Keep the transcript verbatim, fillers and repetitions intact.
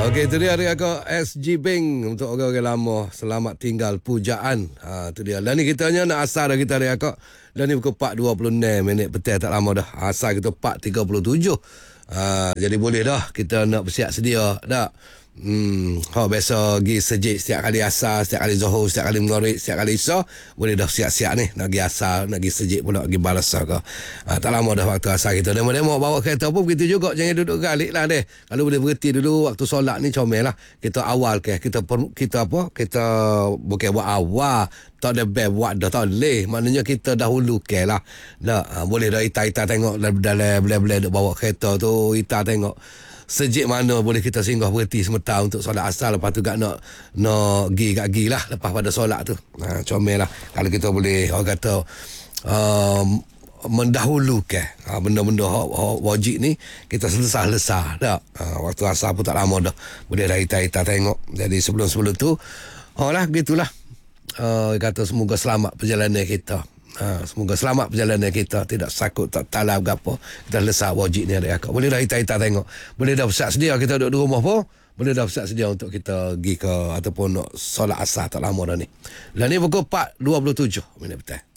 Okey, itu dia dia aku S G Bank untuk orang-orang lama. Selamat tinggal pujaan. Ha, itu dia. Dan ni kita hanya nak asal dah kita dia aku. Dan ni pukul empat dua puluh enam minit petang tak lama dah. Asal kita empat tiga puluh tujuh. Ha, jadi boleh dah kita nak bersiap sedia dah. Hmm, oh, biasa pergi sejik setiap kali asar, setiap kali zuhur, setiap kali maghrib, setiap kali isya, boleh dah siap-siap ni nak pergi asar, nak pergi sejik pula, pergi balas ke. Ha, tak lama dah waktu asar kita. Demo-demo bawa kereta pun begitu juga, jangan duduk galik lah deh. Kalau boleh berhenti dulu waktu solat ni comel lah. Kita awal ke, kita per, kita apa? Kita bukan buat awal. Tak ada beb buat dah tak boleh. Maknanya kita dahulu ke lah. Dah, ha, boleh dah ita-ita tengok dalam belah-belah duk bawa kereta tu, ita tengok sejik mana boleh kita singgah berhenti sementara untuk solat asar. Lepas tu gak nak nak gi kat gi lah lepas pada solat tu. Ha, comel lah kalau kita boleh orang kata um, mendahulukan ha, benda-benda wajib ni kita selesai-selesai dah. Ha, waktu asar pun tak lama dah. Boleh dah ita-ita tengok. Jadi sebelum-sebelum tu oh lah gitulah. Uh, kata semoga selamat perjalanan kita. Ha, semoga selamat perjalanan kita, tidak sakut, tak talab ke apa. Kita lesak wajib ni ada akak. Boleh dah ita-ita tengok. Boleh dah bersiap sedia kita duduk di rumah pun. Boleh dah bersiap sedia untuk kita pergi ke ataupun nak solat asar tak lama dah ni. Dan ni pukul empat dua puluh tujuh minit petang.